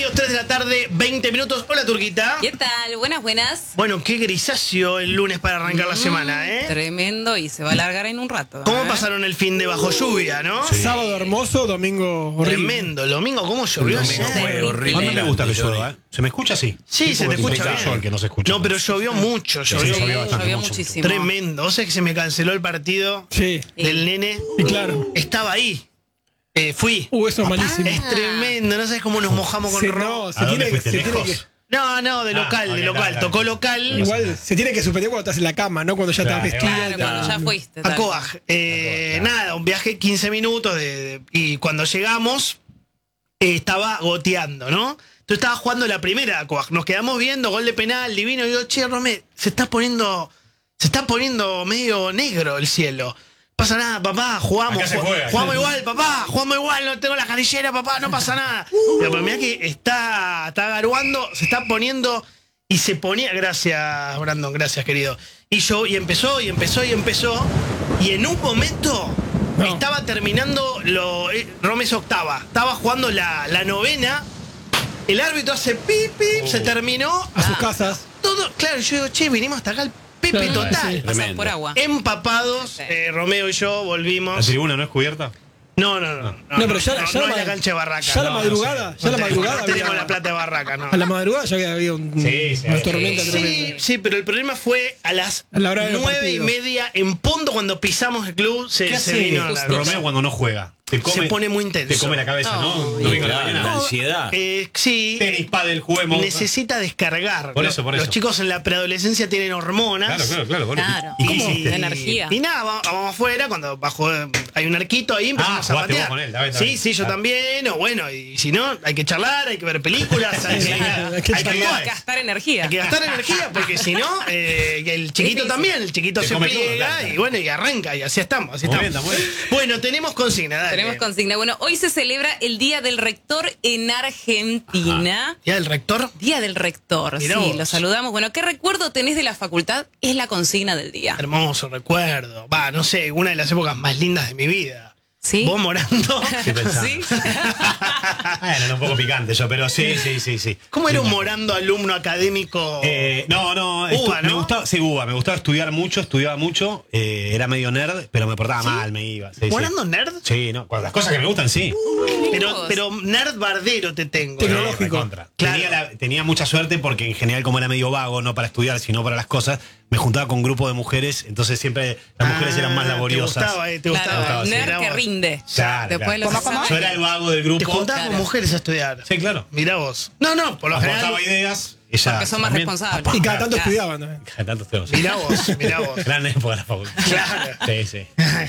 Bienvenidos, 3 de la tarde, 20 minutos. Hola, Turquita. ¿Qué tal? Buenas, buenas. Bueno, qué grisáceo el lunes para arrancar la semana, ¿eh? Tremendo, y se va a alargar en un rato. ¿Cómo pasaron el fin de bajo lluvia, no? Sí. Sábado hermoso, domingo horrible. Tremendo. El domingo, ¿cómo llovió? Domingo fue horrible. A mí me gusta que llueva, ¿eh? ¿Se me escucha así? Sí, se te escucha bien. Yo el que no se escucha. No, pero llovió mucho. Llovió, sí, Llovió mucho. muchísimo. tremendo. O sea que se me canceló el partido Sí. del nene. Y claro. Estaba ahí. Fui. Eso es malísimo. Es tremendo. No sabes cómo nos mojamos con Sí, Ro. no, se ¿A dónde tiene, fuiste, se tiene lejos? No, de local, ok, de local. claro. Tocó local. igual se tiene que suspender cuando estás en la cama, ¿no? Cuando ya Claro, estás vestido. Claro, cuando ya fuiste. A tal. Coag. Nada, un viaje 15 minutos y cuando llegamos estaba goteando, ¿no? Entonces estaba jugando la primera a Coag. Nos quedamos viendo, gol de penal, divino. Y digo, che, Romé, se está poniendo medio negro el cielo. No pasa nada, papá, jugamos. Acá se juega. Jugamos igual, papá, jugamos igual, no tengo la canillera, papá, no pasa nada. Pero mirá que está garuando, se está poniendo y se ponía. Gracias, Brandon, gracias, querido. Y empezó. Y en un momento No. estaba terminando Romes octava. Estaba jugando la novena. El árbitro hace pip, se terminó. A sus casas. Todo, claro, yo digo, che, vinimos hasta acá al Pepe Claro, total. sí. Pasás Tremendo. por agua. Empapados, Sí. Romeo y yo ¿La volvimos. tribuna no es cubierta? No, pero ya no hay la cancha de Barraca. Ya la madrugada, ya la madrugada. No tenemos había- la plata de Barraca, no. A la madrugada ya había una tormenta Sí, tremenda. sí, pero el problema fue a las A la hora de los 9:30 en punto cuando pisamos el club se vino a la Romeo cuando no juega. Te come, se pone muy intenso. Te come la cabeza, ¿no? Oh, Domingo a la claro, mañana. la ansiedad. Sí, Tenis, pádel, juguemos. necesita descargar. Por eso. Los chicos en la preadolescencia tienen hormonas. Claro. Bueno. Claro. ¿Y qué Y- hiciste? De energía. Y nada, vamos afuera, cuando hay un arquito ahí, empezamos a jugaste patear. vos con él, está bien. Sí, yo Claro. también, o bueno, y si no, hay que charlar, hay que ver películas, hay que hay que actuar. Gastar energía. Hay que gastar energía, porque si no, el chiquito Difícil. también, el chiquito Te se come todo, pliega claro. y bueno, y arranca, y así estamos, así Muy estamos. bien, está muy bien. Bueno, tenemos consigna, dale. Tenemos consigna. Bueno, hoy se celebra el Día del Rector en Argentina. ¿Ya el rector? Día del Rector, Mirá sí, vos. lo saludamos. Bueno, ¿qué recuerdo tenés de la facultad? Es la consigna del día. Hermoso recuerdo. Va, no sé, una de las épocas más lindas de mi vida. ¿Sí? Vos morando. ¿Qué pensás? ¿Sí? Bueno, era un poco picante yo, pero sí. ¿Cómo era un morando alumno académico? No, Uva, ¿no? me gustaba, sí, uva, me gustaba estudiaba mucho, era medio nerd, pero me portaba mal, me iba. Sí, ¿Morando nerd? Sí, no, con las cosas que me gustan, sí. Pero nerd bardero te tengo. Tecnológico. Recontra. Claro. Tenía mucha suerte porque en general, como era medio vago, no para estudiar, sino para las cosas, me juntaba con un grupo de mujeres, entonces siempre las mujeres eran más laboriosas. Te gustaba. Claro, sí. nerd que rinde. Claro, Después de los claro. exámenes. Yo era el vago del Te grupo. juntabas con Claro. mujeres a estudiar. Sí, claro. Mirá vos. No, por lo general. Aportaba ideas. Ellas Porque son más también. responsables. Y cada tanto Claro. estudiaban también. Cada tanto estudiamos. Mirá vos. Gran época de la facultad. Claro. Sí.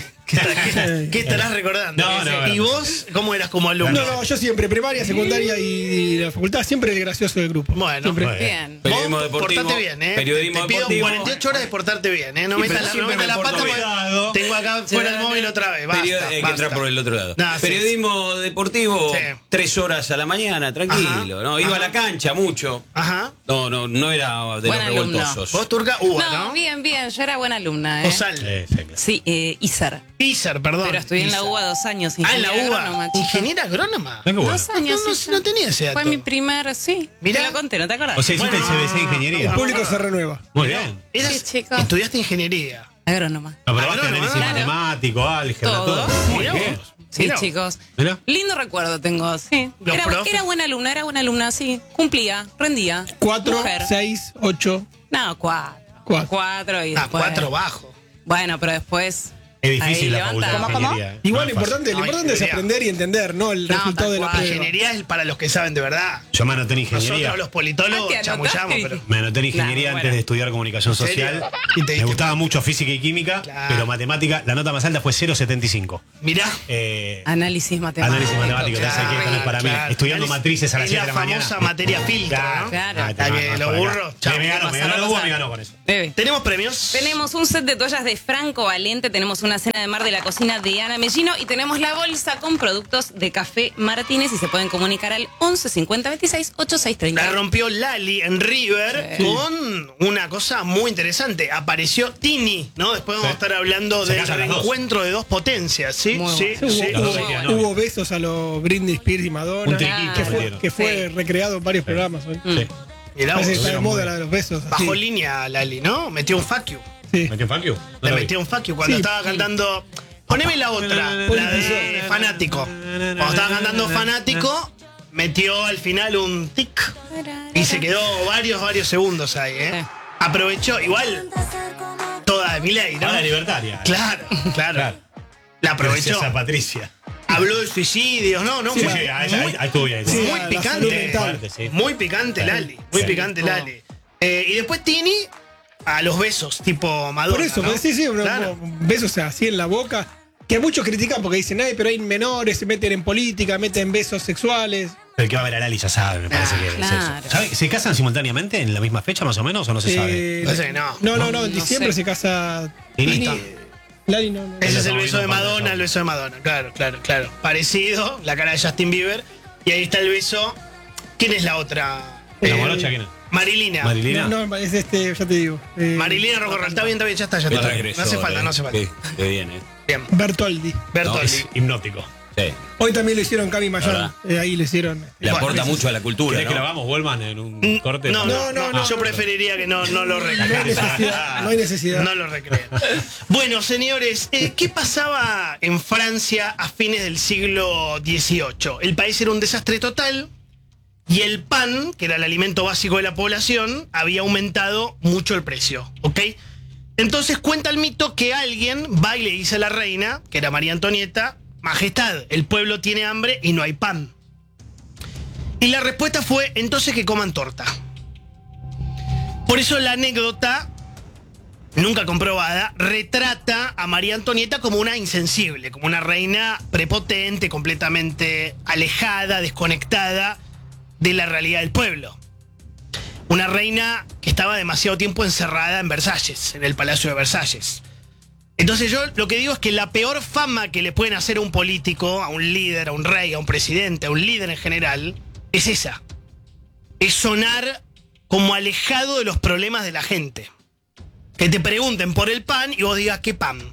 ¿Qué estarás recordando? No, ¿Y vos cómo eras como alumno? No, yo siempre, primaria, secundaria y la facultad, siempre el gracioso del grupo. Bueno, Siempre. Bueno. Bien. Periodismo Vos deportivo. portate bien, ¿eh? Periodismo Te pido deportivo. 48 horas de portarte bien, ¿eh? No Sí, metas pero la, siempre no metas me la porto pata bien. porque tengo acá fuera el móvil otra vez. Basta, Hay que basta. entrar por el otro lado. No, sí. Periodismo deportivo, Sí. 3 horas a la mañana, tranquilo. Ajá. ¿no? Iba Ajá. a la cancha mucho. Ajá. No era de Buen los alumno. revoltosos. Vos, Turca, uva, No, ¿no? bien. Yo era buena alumna, ¿eh? Osal. Sí, claro. Sí, ISER. Pizar, perdón. Pero estudié en la Pizar. UBA 2 años. Ah, en la ingeniera UBA. agrónoma, chica. ¿Ingeniera agrónoma? Qué bueno. 2 años. No, sí, no tenía ese dato. Fue mi primer, sí. Mirá. Te lo conté, ¿no te acordás? O sea, hiciste el CBC de ingeniería. El público se renueva. Muy bien. Eras- Sí, chico. Estudiaste ingeniería. Agrónoma. Aprobaste Agrónomo, análisis claro. matemático, álgebra, Todo. todo. Muy Mirá bien. vos. Sí, Mirá vos. chicos. Mirá. Lindo recuerdo tengo, sí. Los profes. Era buena alumna, sí. Cumplía, rendía. 4, Mujer. 6, 8. No, 4. Cuatro. 4 y Ah, después. 4 bajo. Bueno, pero después. Es difícil Ahí la levanta. facultad de ¿Cómo, ingeniería. Igual No lo es fácil. importante, No, es ingeniería. aprender y entender, ¿no? El No, resultado tal de la cual. prueba. Ingeniería es para los que saben de verdad. Yo me anoté en ingeniería. Nosotros los politólogos Ah, ¿te chamullamos, anotaste? pero... Me anoté en ingeniería Nah, antes bueno. de estudiar comunicación ¿En serio? social. Y te Me diste- gustaba mucho física y química, Claro. pero matemática, la nota más alta fue 0,75. Mirá. Análisis matemático. Análisis matemático, Claro, entonces que esto no es para mí. claro. Estudiando matrices a las Es 7 de la mañana. famosa materia filtro, ¿no? Claro. Ah, Está no, que no, los por acá. burros, chao. Me ganó Pasar. Hugo, me ganó con eso. Debe. ¿Tenemos premios? Tenemos un set de toallas de Franco Valente, tenemos una cena de mar de la cocina de Ana Mellino. Y tenemos la bolsa con productos de Café Martínez y se pueden comunicar al 11 50 26 86 30. La rompió Lali en River con una cosa muy interesante. Apareció Tini, ¿no? Después vamos a estar hablando Se del casan las dos. reencuentro de dos potencias, ¿sí? Muy Sí, bueno. sí. Los dos se quedan Hubo besos a los Britney Spears y Madonna. Un triquito que fue Sí. recreado en varios programas hoy. Sí. Mirá Parece que vos. está de moda la de los besos. así. Bajo línea Lali, ¿no? Metió un fuck you. Sí. ¿Metió fuck you? No Le lo vi. metió un fuck you cuando Sí. estaba cantando. Poneme la otra, la de Fanático. Cuando estaba cantando Fanático, metió al final un tic y se quedó varios segundos ahí, ¿eh? Sí. Aprovechó, igual, toda de Milei, ¿no? Ahora libertaria. Claro. La aprovechó. Princesa Patricia. Habló de suicidios, ¿no? Sí, Muy- sí, ahí estuvo bien. Sí, muy la picante. salud mental. Fuerte, sí. Muy picante Lali. Muy Sí. picante Lali. Y después Tini a los besos, tipo Madonna. Por eso, ¿no? sí, Claro. besos así en la boca. Que muchos critican porque dicen, ay, pero hay menores, se meten en política, meten besos sexuales. El que va a ver a Lali ya sabe, me parece que es claro. eso. ¿Sabe? ¿Se casan simultáneamente en la misma fecha más o menos o no se sabe? Parece que no. No, en No diciembre sé. se casa Tini. Tini. Lali no. Ese es el Lo beso de estamos viendo Madonna, cuando el beso de Madonna. Claro. Parecido, la cara de Justin Bieber. Y ahí está el beso. ¿Quién es la otra? ¿La morocha quién es? Marilina. ¿Marilina? No, es ya te digo. Marilina Rocorral. Está bien, ya está. Qué No transgresor, hace falta, no hace falta. Qué bien, Bien. Bertoldi. Bertoldi. Es hipnótico. Sí. Hoy también lo hicieron Cami Mayán. ¿Verdad? Ahí le hicieron. Le Bueno, aporta mucho a la cultura, ¿Querés que lo ¿no? hagamos, Goldman, en un corte? No, No, yo preferiría que no lo No hay recreen. necesidad. No hay necesidad. No lo recreen. Bueno, señores, ¿qué pasaba en Francia a fines del siglo XVIII? El país era un desastre total y el pan, que era el alimento básico de la población, había aumentado mucho el precio, ¿ok? Entonces cuenta el mito que alguien va y le dice a la reina, que era María Antonieta, Majestad, el pueblo tiene hambre y no hay pan. Y la respuesta fue, entonces que coman torta. Por eso la anécdota, nunca comprobada, retrata a María Antonieta como una insensible, como una reina prepotente, completamente alejada, desconectada de la realidad del pueblo. Una reina que estaba demasiado tiempo encerrada en Versalles, en el Palacio de Versalles. Entonces yo lo que digo es que la peor fama que le pueden hacer a un político, a un líder, a un rey, a un presidente, a un líder en general, es esa. Es sonar como alejado de los problemas de la gente. Que te pregunten por el pan y vos digas, ¿qué pan?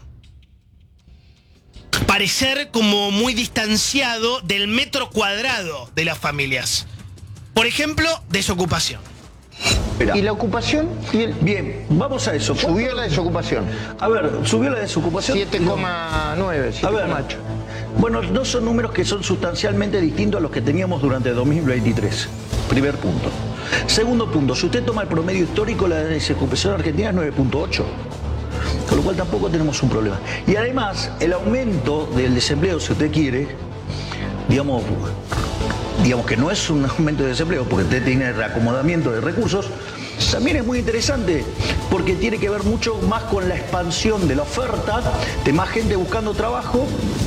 Parecer como muy distanciado del metro cuadrado de las familias. Por ejemplo, desocupación. ¿Y la ocupación? Bien, vamos a eso. Subió la desocupación. A ver, subió la desocupación. 7,9, 7,8. A ver, bueno, no son números que son sustancialmente distintos a los que teníamos durante 2023. Primer punto. Segundo punto, si usted toma el promedio histórico, la desocupación argentina es 9,8. Con lo cual tampoco tenemos un problema. Y además, el aumento del desempleo, si usted quiere, digamos que no es un aumento de desempleo, porque usted tiene reacomodamiento de recursos, también es muy interesante, porque tiene que ver mucho más con la expansión de la oferta, de más gente buscando trabajo.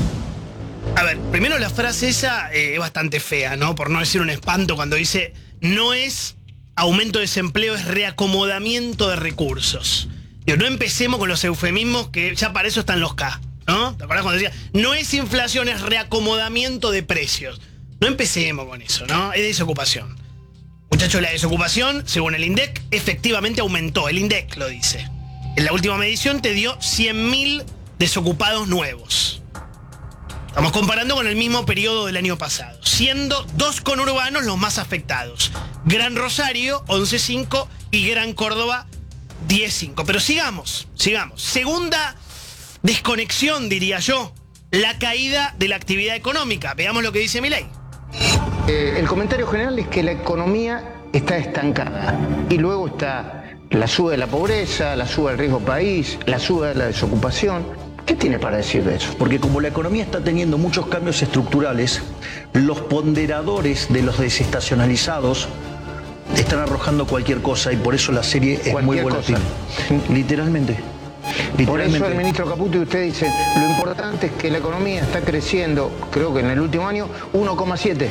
A ver, primero la frase esa es bastante fea, ¿no? Por no decir un espanto cuando dice, no es aumento de desempleo, es reacomodamiento de recursos. Digo, no empecemos con los eufemismos que ya para eso están los K, ¿no? ¿Te acuerdas cuando decía, no es inflación, es reacomodamiento de precios? No empecemos con eso, ¿no? Es desocupación. Muchachos, la desocupación, según el INDEC, efectivamente aumentó. El INDEC lo dice. En la última medición te dio 100.000 desocupados nuevos. Estamos comparando con el mismo periodo del año pasado, siendo dos conurbanos los más afectados. Gran Rosario, 11,5, y Gran Córdoba, 10,5. Pero sigamos. Segunda desconexión, diría yo, la caída de la actividad económica. Veamos lo que dice Milei. El comentario general es que la economía está estancada. Y luego está la suba de la pobreza, la suba del riesgo país, la suba de la desocupación. ¿Qué tiene para decir de eso? Porque como la economía está teniendo muchos cambios estructurales, los ponderadores de los desestacionalizados están arrojando cualquier cosa y por eso la serie es muy Cualquier volátil. cosa. Literalmente. Por eso el ministro Caputo y usted dice, lo importante es que la economía está creciendo, creo que en el último año, 1,7.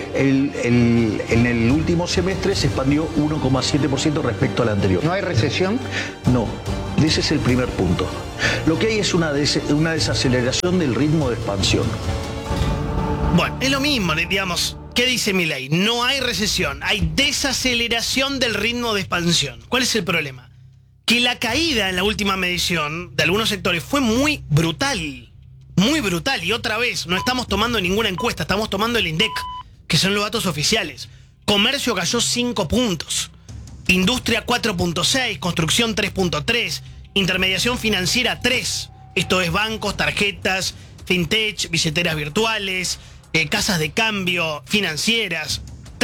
En el último semestre se expandió 1,7% respecto al anterior. ¿No hay recesión? No. Ese es el primer punto. Lo que hay es una desaceleración del ritmo de expansión. Bueno, es lo mismo, digamos. ¿Qué dice Milei? No hay recesión, hay desaceleración del ritmo de expansión. ¿Cuál es el problema? Que la caída en la última medición de algunos sectores fue muy brutal. Muy brutal. Y otra vez, no estamos tomando ninguna encuesta, estamos tomando el INDEC, que son los datos oficiales. Comercio cayó 5 puntos. Industria 4.6, construcción 3.3, intermediación financiera 3. Esto es bancos, tarjetas, fintech, billeteras virtuales, casas de cambio, financieras,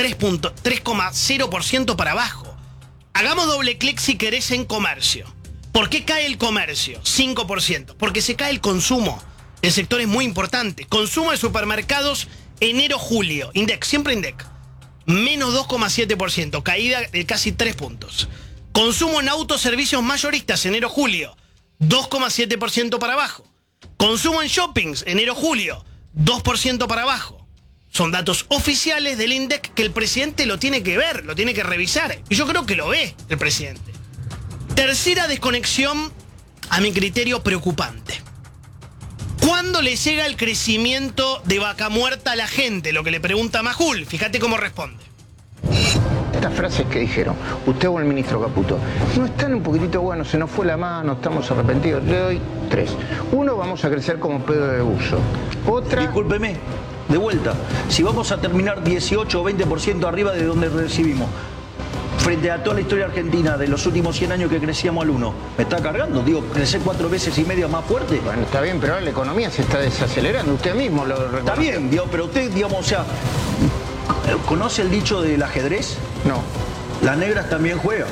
3,0% para abajo. Hagamos doble clic si querés en comercio. ¿Por qué cae el comercio? 5%. Porque se cae el consumo. El sector es muy importante. Consumo de supermercados enero-julio. INDEC, siempre INDEC. Menos 2,7%, caída de casi 3 puntos. Consumo en autoservicios mayoristas enero-julio, 2,7% para abajo. Consumo en shoppings enero-julio, 2% para abajo. Son datos oficiales del INDEC que el presidente lo tiene que ver, lo tiene que revisar. Y yo creo que lo ve el presidente. Tercera desconexión, a mi criterio, preocupante. ¿Cuándo le llega el crecimiento de vaca muerta a la gente? Lo que le pregunta Majul. Fíjate cómo responde. Estas frases que dijeron, usted o el ministro Caputo, no están un poquitito, bueno, se nos fue la mano, estamos arrepentidos. Le doy 3. 1, vamos a crecer como pedo de uso. Otra... Discúlpeme, de vuelta, si vamos a terminar 18 o 20% arriba de donde recibimos, frente a toda la historia argentina de los últimos 100 años que crecíamos al 1, ¿me está cargando? Digo, crecer 4 veces y media más fuerte. Bueno, está bien, pero ahora la economía se está desacelerando. Usted mismo lo reconoce. Está bien, digo, pero usted, digamos, o sea, ¿conoce el dicho del ajedrez? No. Las negras también juegan.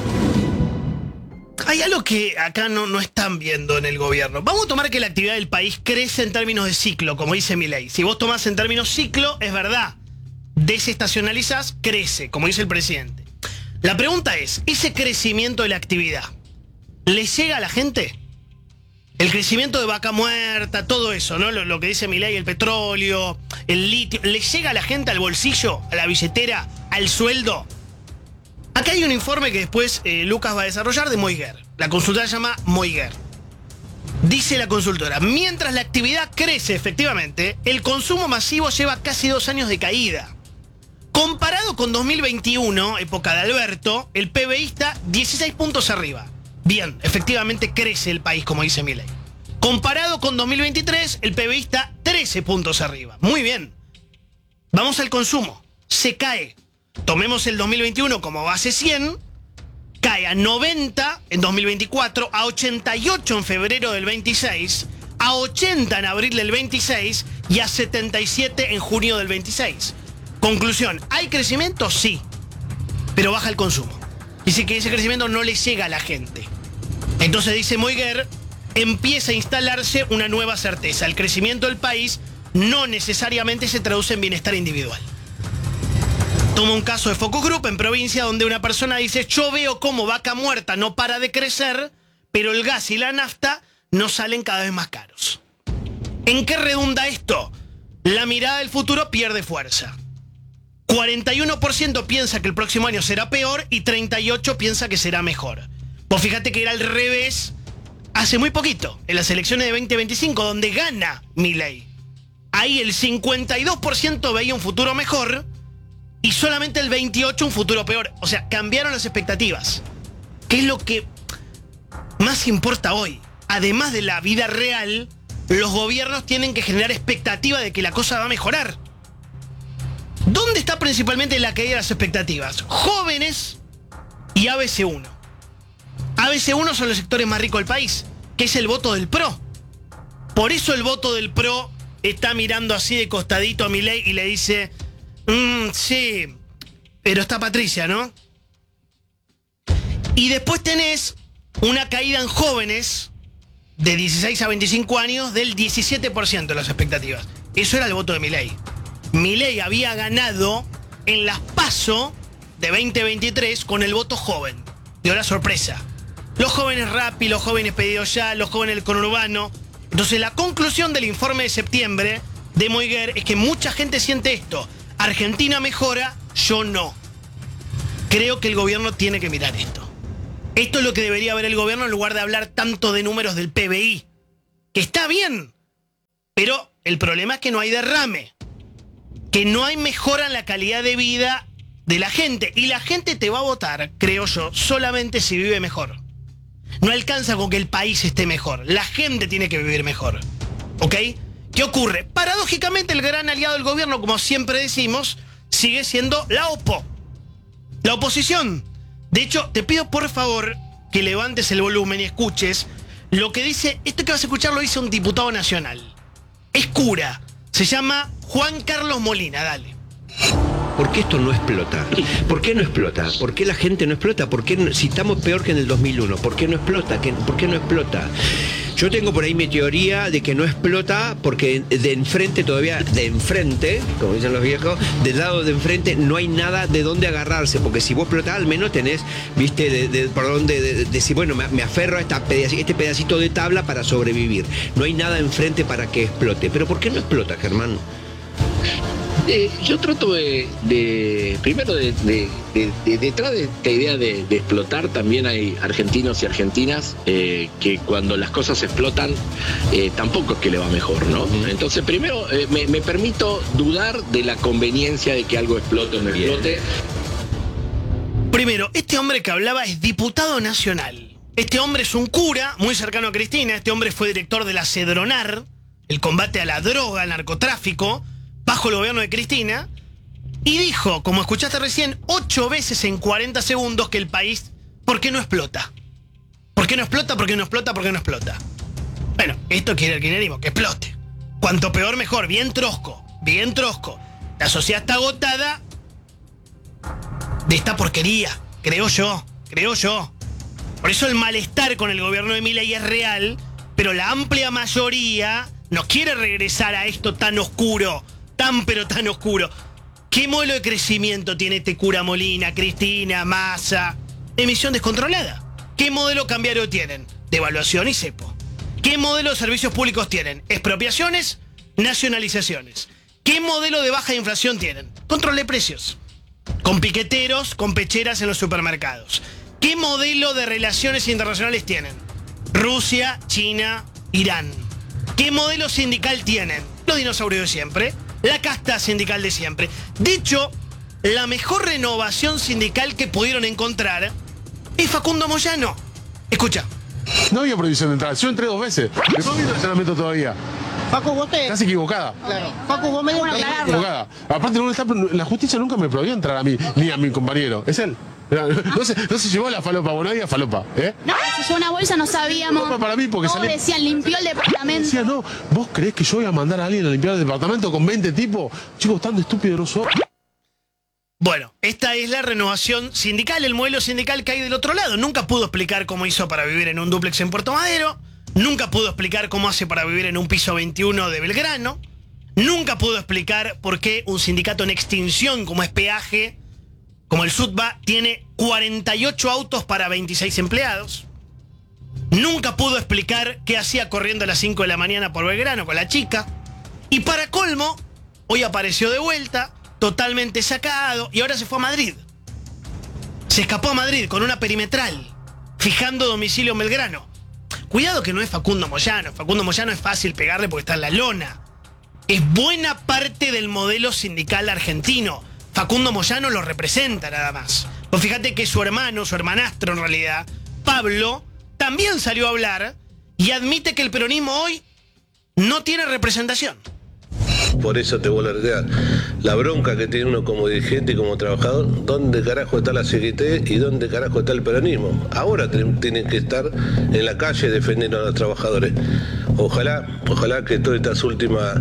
Hay algo que acá no están viendo en el gobierno. Vamos a tomar que la actividad del país crece en términos de ciclo, como dice Milei. Si vos tomás en términos ciclo, es verdad. Desestacionalizás, crece, como dice el presidente. La pregunta es, ¿ese crecimiento de la actividad le llega a la gente? El crecimiento de vaca muerta, todo eso, ¿no? Lo que dice Milei, el petróleo, el litio, ¿le llega a la gente al bolsillo, a la billetera, al sueldo? Acá hay un informe que después Lucas va a desarrollar de Moiguer. La consultora se llama Moiguer. Dice la consultora, mientras la actividad crece efectivamente, el consumo masivo lleva casi 2 años de caída. Comparado con 2021, época de Alberto, el PBI está 16 puntos arriba. Bien, efectivamente crece el país, como dice Milei. Comparado con 2023, el PBI está 13 puntos arriba. Muy bien. Vamos al consumo. Se cae. Tomemos el 2021 como base 100. Cae a 90 en 2024, a 88 en febrero del 26, a 80 en abril del 26 y a 77 en junio del 26. Conclusión, ¿hay crecimiento? Sí, pero baja el consumo. Dice que ese crecimiento no le llega a la gente. Entonces, dice Moiguer, empieza a instalarse una nueva certeza. El crecimiento del país no necesariamente se traduce en bienestar individual. Toma un caso de Focus Group en provincia donde una persona dice, yo veo cómo vaca muerta no para de crecer, pero el gas y la nafta no salen cada vez más caros. ¿En qué redunda esto? La mirada del futuro pierde fuerza. 41% piensa que el próximo año será peor y 38% piensa que será mejor. Vos fíjate que era al revés hace muy poquito, en las elecciones de 2025, donde gana Milei. Ahí el 52% veía un futuro mejor y solamente el 28% un futuro peor. O sea, cambiaron las expectativas. ¿Qué es lo que más importa hoy? Además de la vida real, los gobiernos tienen que generar expectativa de que la cosa va a mejorar. ¿Dónde está principalmente la caída de las expectativas? Jóvenes y ABC1. ABC1 son los sectores más ricos del país, que es el voto del PRO. Por eso el voto del PRO está mirando así de costadito a Milei y le dice, sí, pero está Patricia, ¿no? Y después tenés una caída en jóvenes de 16 a 25 años del 17% de las expectativas. Eso era el voto de Milei. Milei había ganado en las PASO de 2023 con el voto joven. Dio la sorpresa. Los jóvenes Rappi, los jóvenes Pedidos Ya, los jóvenes del conurbano. Entonces la conclusión del informe de septiembre de Moiguer es que mucha gente siente esto. Argentina mejora, yo no. Creo que el gobierno tiene que mirar esto. Esto es lo que debería ver el gobierno en lugar de hablar tanto de números del PBI. Que está bien, pero el problema es que no hay derrame. Que no hay mejora en la calidad de vida de la gente. Y la gente te va a votar, creo yo, solamente si vive mejor. No alcanza con que el país esté mejor. La gente tiene que vivir mejor. ¿Ok? ¿Qué ocurre? Paradójicamente, el gran aliado del gobierno, como siempre decimos, sigue siendo la OPO. La oposición. De hecho, te pido por favor que levantes el volumen y escuches lo que dice. Esto que vas a escuchar lo dice un diputado nacional. Es cura. Se llama Juan Carlos Molina. Dale. ¿Por qué esto no explota? ¿Por qué no explota? ¿Por qué la gente no explota? ¿Por qué si estamos peor que en el 2001? ¿Por qué no explota? ¿Por qué no explota? Yo tengo por ahí mi teoría de que no explota porque de enfrente todavía, de enfrente, como dicen los viejos, del lado de enfrente no hay nada de dónde agarrarse, porque si vos explotás al menos tenés, viste, por dónde decir, bueno, me aferro a este pedacito de tabla para sobrevivir. No hay nada enfrente para que explote. ¿Pero por qué no explota, Germán? Yo trato primero detrás de esta idea de explotar, también hay argentinos y argentinas que cuando las cosas explotan tampoco es que le va mejor, ¿no? Entonces primero me permito dudar de la conveniencia de que algo explote o no explote. Primero, este hombre que hablaba es diputado nacional. Este hombre es un cura muy cercano a Cristina. Este hombre fue director de la CEDRONAR, el combate a la droga, al narcotráfico, bajo el gobierno de Cristina, y dijo, como escuchaste recién, 8 veces en 40 segundos que el país, ¿por qué no explota? ¿Por qué no explota? ¿Por qué no explota? ¿Por qué no explota? Bueno, esto quiere el kirchnerismo, que explote. Cuanto peor, mejor. Bien trosco, bien trosco. La sociedad está agotada de esta porquería, creo yo. Por eso el malestar con el gobierno de Milei es real, pero la amplia mayoría no quiere regresar a esto tan oscuro, pero tan oscuro. ¿Qué modelo de crecimiento tiene este cura Molina, Cristina, Massa? Emisión descontrolada. ¿Qué modelo cambiario tienen? Devaluación y cepo. ¿Qué modelo de servicios públicos tienen? Expropiaciones, nacionalizaciones. ¿Qué modelo de baja inflación tienen? Control de precios. Con piqueteros, con pecheras en los supermercados. ¿Qué modelo de relaciones internacionales tienen? Rusia, China, Irán. ¿Qué modelo sindical tienen? Los dinosaurios de siempre. La casta sindical de siempre. De hecho, la mejor renovación sindical que pudieron encontrar es Facundo Moyano. Escucha. No había prohibición de entrada. Yo entré 2 veces. No había estacionamiento todavía. Facu, vos te... Estás equivocada. Claro. Facu, vos me dijo que Estás equivocada. Aparte, la justicia nunca me prohibió entrar a mí, ni a mi compañero. Es él. No se llevó la falopa, bueno, había falopa, ¿eh? No, se llevó una bolsa, no sabíamos. Falopa para mí porque no, decían, limpió el departamento. Decía, no, ¿vos creés que yo voy a mandar a alguien a limpiar el departamento con 20 tipos? Chicos, tan estúpido no soy. Bueno, esta es la renovación sindical, el modelo sindical que hay del otro lado. Nunca pudo explicar cómo hizo para vivir en un dúplex en Puerto Madero. Nunca pudo explicar cómo hace para vivir en un piso 21 de Belgrano. Nunca pudo explicar por qué un sindicato en extinción como es Peaje, como el SUTBA, tiene 48 autos para 26 empleados. Nunca pudo explicar qué hacía corriendo a las 5 de la mañana por Belgrano con la chica. Y para colmo, hoy apareció de vuelta, totalmente sacado, y ahora se fue a Madrid. Se escapó a Madrid con una perimetral, fijando domicilio en Belgrano. Cuidado que no es Facundo Moyano. Facundo Moyano es fácil pegarle porque está en la lona. Es buena parte del modelo sindical argentino. Facundo Moyano lo representa nada más. Pues fíjate que su hermano, su hermanastro en realidad, Pablo, también salió a hablar y admite que el peronismo hoy no tiene representación. Por eso te vuelvo a reiterar, la bronca que tiene uno como dirigente y como trabajador, ¿dónde carajo está la CGT y dónde carajo está el peronismo? Ahora tienen que estar en la calle defendiendo a los trabajadores. Ojalá que todas estas últimas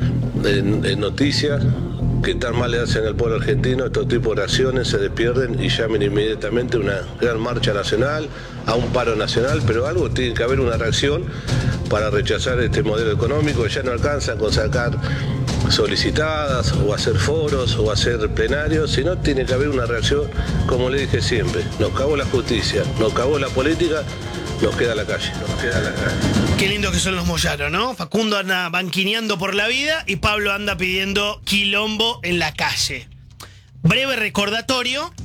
noticias que tan mal le hacen al pueblo argentino, estos tipos de acciones se despierden y llamen inmediatamente a una gran marcha nacional, a un paro nacional, pero algo tiene que haber una reacción para rechazar este modelo económico. Ya no alcanza con sacar solicitadas o hacer foros o hacer plenarios, sino tiene que haber una reacción, como le dije siempre, nos cagó la justicia, nos cagó la política, nos queda la calle, Qué lindo que son los Moyano, ¿no? Facundo anda banquineando por la vida y Pablo anda pidiendo quilombo en la calle. Breve recordatorio,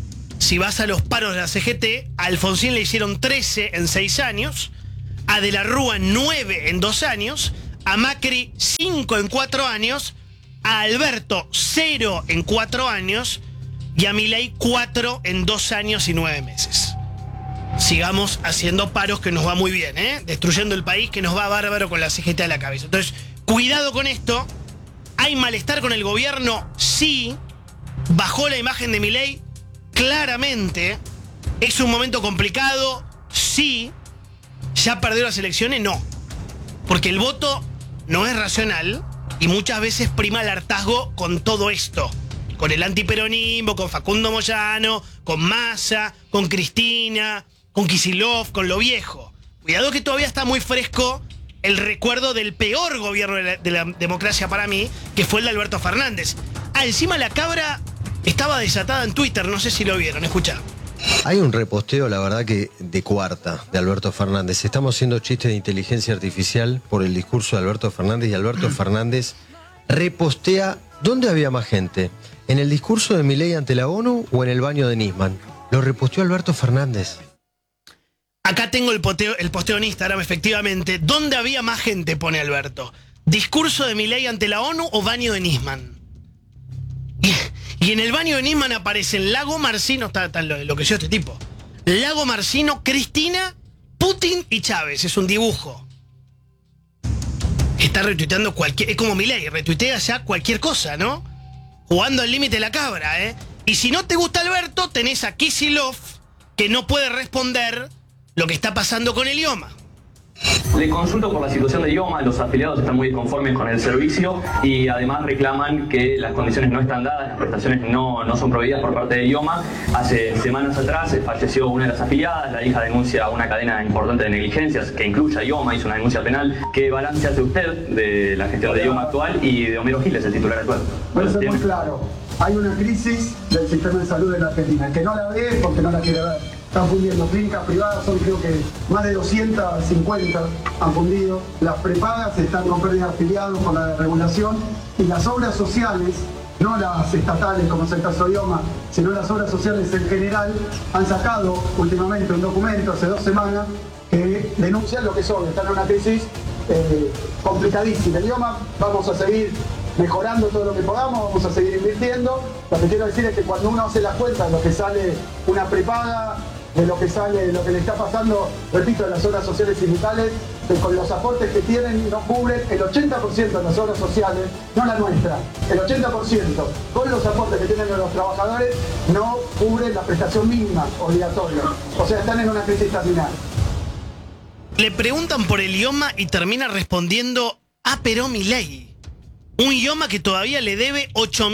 si vas a los paros de la CGT, a Alfonsín le hicieron 13 en 6 años, a De la Rúa 9 en 2 años, a Macri 5 en 4 años, a Alberto 0 en 4 años y a Milei 4 en 2 años y 9 meses. Sigamos haciendo paros que nos va muy bien, destruyendo el país que nos va bárbaro con la CGT a la cabeza. Entonces, cuidado con esto. ¿Hay malestar con el gobierno? Sí. ¿Bajó la imagen de Milei? Claramente. ¿Es un momento complicado? Sí. ¿Ya perdió las elecciones? No. Porque el voto no es racional y muchas veces prima el hartazgo con todo esto. Con el antiperonismo, con Facundo Moyano, con Massa, con Cristina, con Kicillof, con lo viejo. Cuidado que todavía está muy fresco el recuerdo del peor gobierno de la democracia para mí, que fue el de Alberto Fernández. Encima la cabra estaba desatada en Twitter, no sé si lo vieron, escuchá. Hay un reposteo, la verdad, que de cuarta, de Alberto Fernández. Estamos haciendo chistes de inteligencia artificial por el discurso de Alberto Fernández y Alberto Fernández repostea ¿dónde había más gente? ¿En el discurso de Milei ante la ONU o en el baño de Nisman? Lo reposteó Alberto Fernández. Acá tengo el posteo en Instagram, efectivamente. ¿Dónde había más gente? Pone Alberto. ¿Discurso de Milei ante la ONU o baño de Nisman? Y en el baño de Nisman aparecen Lago Marcino, está lo que yo este tipo. Lago Marcino, Cristina, Putin y Chávez. Es un dibujo. Está retuiteando cualquier... Es como Milei, retuitea ya cualquier cosa, ¿no? Jugando al límite la cabra, ¿eh? Y si no te gusta Alberto, tenés a Kicillof, que no puede responder lo que está pasando con el IOMA. Le consulto por la situación de IOMA, los afiliados están muy disconformes con el servicio y además reclaman que las condiciones no están dadas, las prestaciones no son proveídas por parte de IOMA. Hace semanas atrás falleció una de las afiliadas, la hija denuncia una cadena importante de negligencias que incluye a IOMA, hizo una denuncia penal. ¿Qué balance hace usted de la gestión de IOMA actual y de Homero Giles, el titular actual? Voy a ser muy claro, hay una crisis del sistema de salud en la Argentina. El que no la ve es porque no la quiere ver. Están fundiendo clínicas privadas, son creo que más de 250 han fundido. Las prepagas están con pérdida de afiliados por la desregulación y las obras sociales, no las estatales como es el caso de IOMA, sino las obras sociales en general, han sacado últimamente un documento hace 2 semanas que denuncian lo que son. Están en una crisis complicadísima. El IOMA vamos a seguir mejorando todo lo que podamos, vamos a seguir invirtiendo. Lo que quiero decir es que cuando uno hace las cuentas, lo que sale una prepaga, de lo que sale, lo que le está pasando, repito, en las obras sociales sindicales, con los aportes que tienen no cubren el 80% de las obras sociales, no la nuestra, el 80%, con los aportes que tienen los trabajadores, no cubren la prestación mínima obligatoria. O sea, están en una crisis terminal. Le preguntan por el IOMA y termina respondiendo, pero Milei. Un IOMA que todavía le debe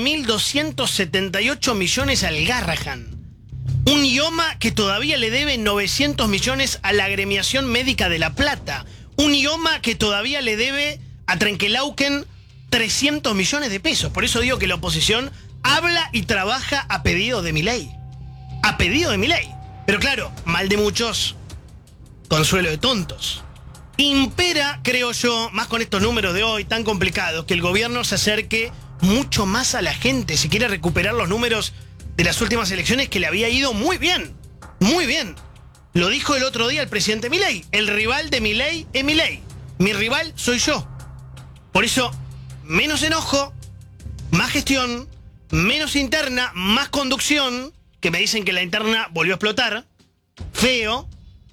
8.278 millones al Garrahan. Un IOMA que todavía le debe 900 millones a la Agremiación Médica de La Plata. Un IOMA que todavía le debe a Trenkelauken 300 millones de pesos. Por eso digo que la oposición habla y trabaja a pedido de Milei. A pedido de Milei. Pero claro, mal de muchos, consuelo de tontos. Impera, creo yo, más con estos números de hoy tan complicados, que el gobierno se acerque mucho más a la gente. Si quiere recuperar los números de las últimas elecciones, que le había ido muy bien. Muy bien. Lo dijo el otro día el presidente Milei. El rival de Milei es Milei. Mi rival soy yo. Por eso, menos enojo, más gestión, menos interna, más conducción, que me dicen que la interna volvió a explotar, feo,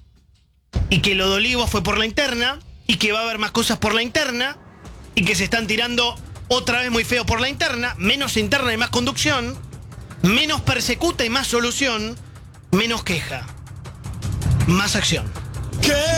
y que lo de Olivos fue por la interna, y que va a haber más cosas por la interna, y que se están tirando otra vez muy feo por la interna, menos interna y más conducción, menos persecuta y más solución, menos queja, más acción.